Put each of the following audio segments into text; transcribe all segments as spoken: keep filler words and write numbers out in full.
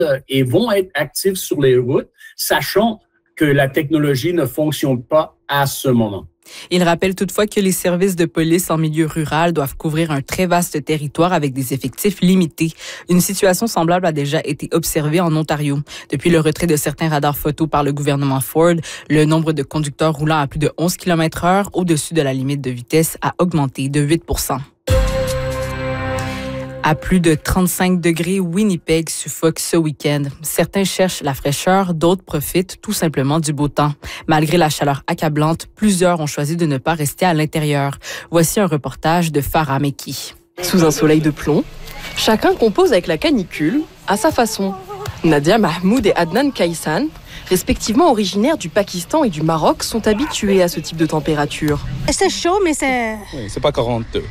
et vont être actifs sur les routes, sachant que la technologie ne fonctionne pas à ce moment. Il rappelle toutefois que les services de police en milieu rural doivent couvrir un très vaste territoire avec des effectifs limités. Une situation semblable a déjà été observée en Ontario. Depuis le retrait de certains radars photos par le gouvernement Ford, le nombre de conducteurs roulant à plus de onze kilomètres heure au-dessus de la limite de vitesse a augmenté de huit pour cent. À plus de trente-cinq degrés, Winnipeg suffoque ce week-end. Certains cherchent la fraîcheur, d'autres profitent tout simplement du beau temps. Malgré la chaleur accablante, plusieurs ont choisi de ne pas rester à l'intérieur. Voici un reportage de Farah Meki. Sous un soleil de plomb, chacun compose avec la canicule à sa façon. Nadia Mahmoud et Adnan Kaysan, respectivement originaires du Pakistan et du Maroc, sont habitués à ce type de température. C'est chaud, mais c'est... Oui, c'est pas quarante-deux.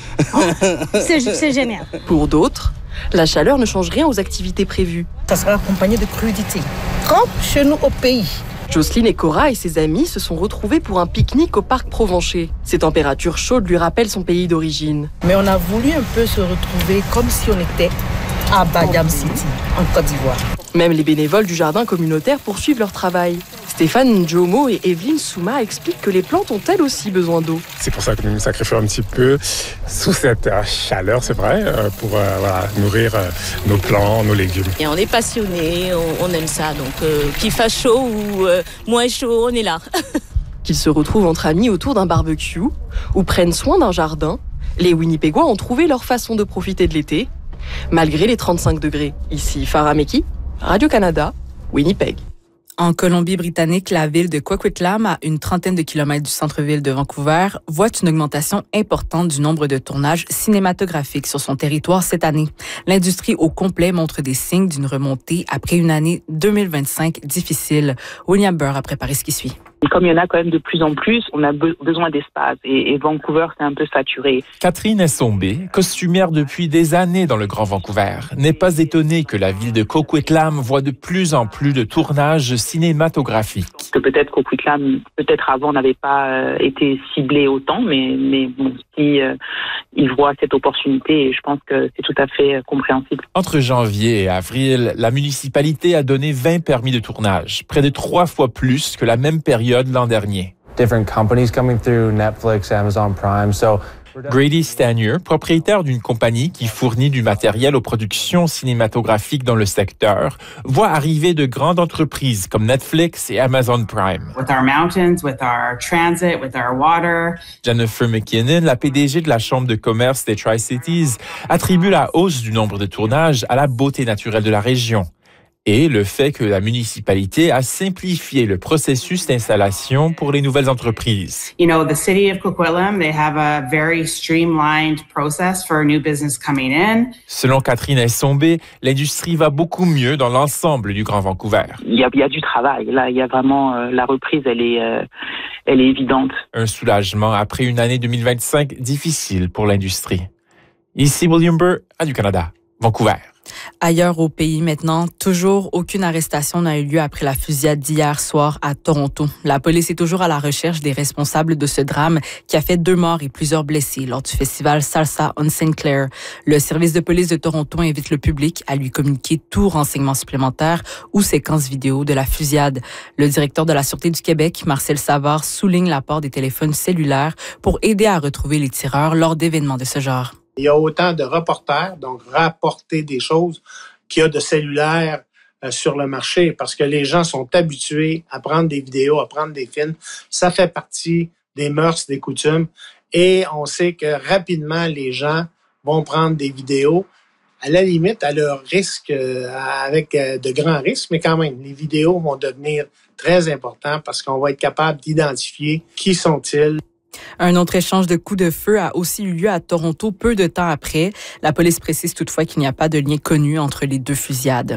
c'est, c'est génial. Pour d'autres, la chaleur ne change rien aux activités prévues. Ça sera accompagné de crudité. Comme chez nous au pays. Jocelyne et Cora et ses amis se sont retrouvés pour un pique-nique au parc Provencher. Ces températures chaudes lui rappellent son pays d'origine. Mais on a voulu un peu se retrouver comme si on était à Bayam City, en Côte d'Ivoire. Même les bénévoles du jardin communautaire poursuivent leur travail. Stéphane Njomo et Evelyne Souma expliquent que les plantes ont elles aussi besoin d'eau. C'est pour ça que nous nous sacrifions un petit peu sous cette euh, chaleur, c'est vrai, euh, pour euh, voilà, nourrir euh, nos plants, nos légumes. Et on est passionnés, on, on aime ça, donc euh, qu'il fasse chaud ou euh, moins chaud, on est là. Qu'ils se retrouvent entre amis autour d'un barbecue ou prennent soin d'un jardin, les Winnipégois ont trouvé leur façon de profiter de l'été, malgré les trente-cinq degrés. Ici Farah Meki, Radio-Canada, Winnipeg. En Colombie-Britannique, la ville de Coquitlam, à une trentaine de kilomètres du centre-ville de Vancouver, voit une augmentation importante du nombre de tournages cinématographiques sur son territoire cette année. L'industrie au complet montre des signes d'une remontée après une année deux mille vingt-cinq difficile. William Burr a préparé ce qui suit. Comme il y en a quand même de plus en plus, on a be- besoin d'espace et, et Vancouver, c'est un peu saturé. Catherine Essombé, costumière depuis des années dans le Grand Vancouver, n'est pas étonnée que la ville de Coquitlam voit de plus en plus de tournages cinématographiques. Que peut-être Coquitlam, peut-être avant, n'avait pas euh, été ciblé autant, mais, mais bon, si euh, ils voient cette opportunité, je pense que c'est tout à fait euh, compréhensible. Entre janvier et avril, la municipalité a donné vingt permis de tournage, près de trois fois plus que la même période l'an dernier. Different companies coming through, Netflix, Amazon Prime. So Grady Stanier, propriétaire d'une compagnie qui fournit du matériel aux productions cinématographiques dans le secteur, voit arriver de grandes entreprises comme Netflix et Amazon Prime. With our mountains, with our transit, with our water. Jennifer McKinnon, la P D G de la Chambre de commerce des Tri-Cities, attribue la hausse du nombre de tournages à la beauté naturelle de la région et le fait que la municipalité a simplifié le processus d'installation pour les nouvelles entreprises. You know, the city of Coquitlam, they have a very streamlined process for a new business coming in. Selon Catherine Essombé, l'industrie va beaucoup mieux dans l'ensemble du Grand Vancouver. Il y a, il y a du travail. Là, il y a vraiment euh, la reprise, elle est, euh, elle est évidente. Un soulagement après une année deux mille vingt-cinq difficile pour l'industrie. Ici William Burr, Radio-Canada, Vancouver. Ailleurs au pays maintenant, toujours aucune arrestation n'a eu lieu après la fusillade d'hier soir à Toronto. La police est toujours à la recherche des responsables de ce drame qui a fait deux morts et plusieurs blessés lors du festival Salsa on Saint Clair. Le service de police de Toronto invite le public à lui communiquer tout renseignement supplémentaire ou séquence vidéo de la fusillade. Le directeur de la Sûreté du Québec, Marcel Savard, souligne l'apport des téléphones cellulaires pour aider à retrouver les tireurs lors d'événements de ce genre. Il y a autant de reporters, donc rapporter des choses, qu'il y a de cellulaires euh, sur le marché parce que les gens sont habitués à prendre des vidéos, à prendre des films. Ça fait partie des mœurs, des coutumes et on sait que rapidement, les gens vont prendre des vidéos à la limite à leur risque, euh, avec euh, de grands risques, mais quand même, les vidéos vont devenir très importantes parce qu'on va être capable d'identifier qui sont-ils. Un autre échange de coups de feu a aussi eu lieu à Toronto peu de temps après. La police précise toutefois qu'il n'y a pas de lien connu entre les deux fusillades.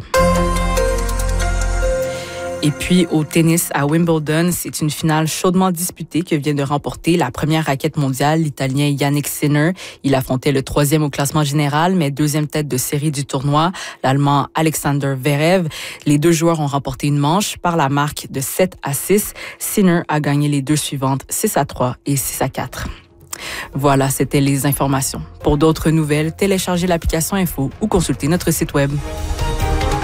Et puis, au tennis à Wimbledon, c'est une finale chaudement disputée que vient de remporter la première raquette mondiale, l'Italien Yannick Sinner. Il affrontait le troisième au classement général, mais deuxième tête de série du tournoi, l'Allemand Alexander Zverev. Les deux joueurs ont remporté une manche par la marque de sept à six. Sinner a gagné les deux suivantes, six à trois et six à quatre. Voilà, c'était les informations. Pour d'autres nouvelles, téléchargez l'application Info ou consultez notre site web.